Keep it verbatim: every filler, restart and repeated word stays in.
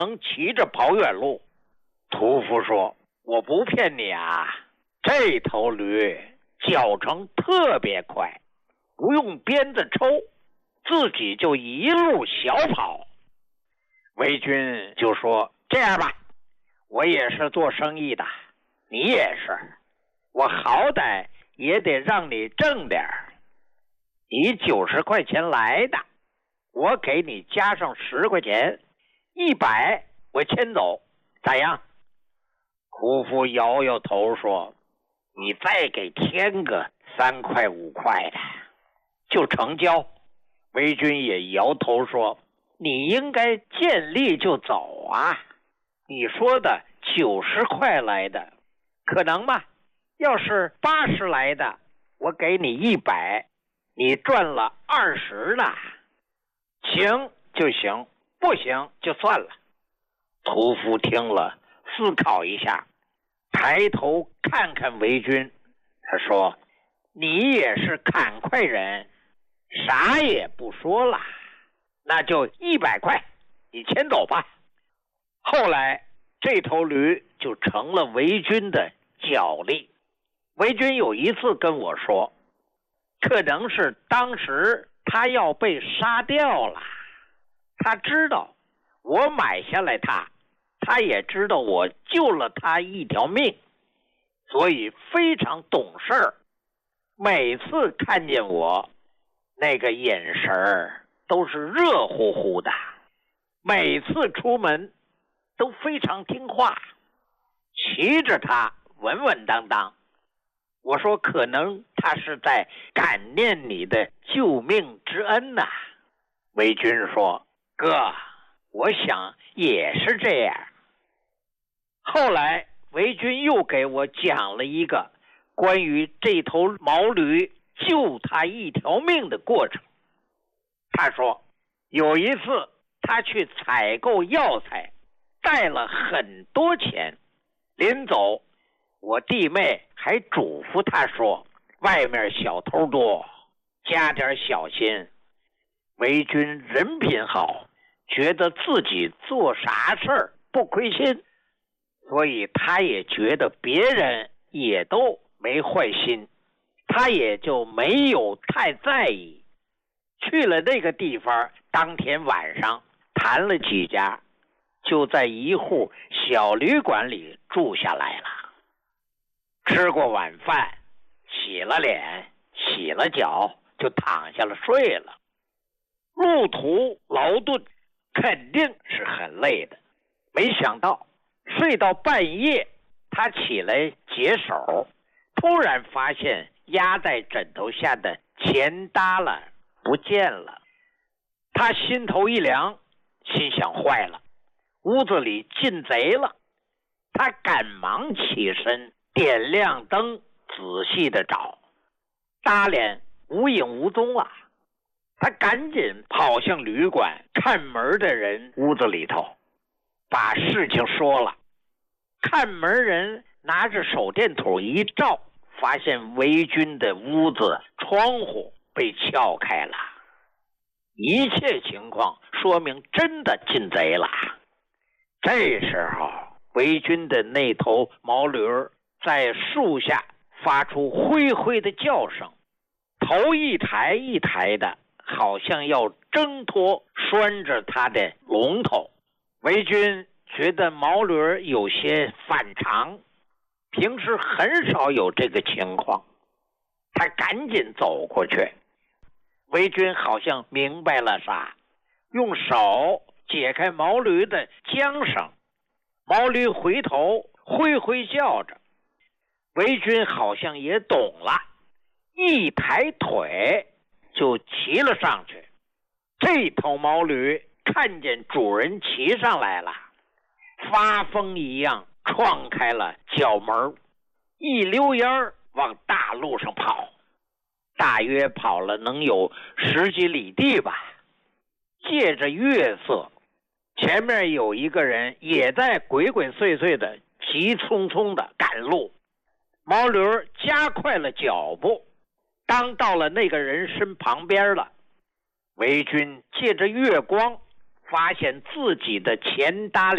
能骑着跑远路。屠夫说：我不骗你啊，这头驴脚程特别快，不用鞭子抽，自己就一路小跑。韦军就说：这样吧，我也是做生意的，你也是，我好歹也得让你挣点儿。你九十块钱来的，我给你加上十块钱，一百我牵走，咋样？屠夫摇摇头说：你再给添个三块五块的就成交。韦军也摇头说：你应该见利就走啊，你说的九十块来的可能吗？要是八十来的，我给你一百，你赚了二十呢。行就行，不行就算了。屠夫听了思考一下，抬头看看韦军，他说：你也是砍快人，啥也不说了，那就一百块，你牵走吧。后来这头驴就成了韦军的脚力。韦军有一次跟我说，可能是当时他要被杀掉了，他知道我买下来他，他也知道我救了他一条命，所以非常懂事儿。每次看见我，那个眼神儿都是热乎乎的，每次出门都非常听话，骑着他稳稳当当。我说可能他是在感念你的救命之恩呐、啊。韦军说：哥，我想也是这样。后来韦军又给我讲了一个关于这头毛驴救他一条命的过程。他说有一次他去采购药材，带了很多钱，临走我弟妹还嘱咐他说，外面小偷多，加点小心。韦军人品好，觉得自己做啥事儿不亏心，所以他也觉得别人也都没坏心，他也就没有太在意。去了那个地方，当天晚上谈了几家，就在一户小旅馆里住下来了。吃过晚饭，洗了脸，洗了脚，就躺下了睡了。路途劳顿，肯定是很累的。没想到睡到半夜，他起来解手，突然发现压在枕头下的钱耷拉不见了。他心头一凉，心想坏了，屋子里进贼了。他赶忙起身，点亮灯，仔细的找，搭脸无影无踪啊。他赶紧跑向旅馆，看门的人屋子里头，把事情说了。看门人拿着手电筒一照，发现韦军的屋子窗户被撬开了，一切情况说明真的进贼了。这时候韦军的那头毛驴在树下发出灰灰的叫声，头一抬一抬的，好像要挣脱拴着他的龙头。韦军觉得毛驴有些反常，平时很少有这个情况。他赶紧走过去，韦军好像明白了啥，用手解开毛驴的缰绳，毛驴回头挥挥叫着。韦军好像也懂了，一抬腿就骑了上去。这头毛驴看见主人骑上来了，发疯一样撞开了角门，一溜烟儿往大路上跑，大约跑了能有十几里地吧。借着月色，前面有一个人也在鬼鬼祟祟的急匆匆的赶路。毛驴加快了脚步，当到了那个人身旁边了，韦军借着月光发现自己的前搭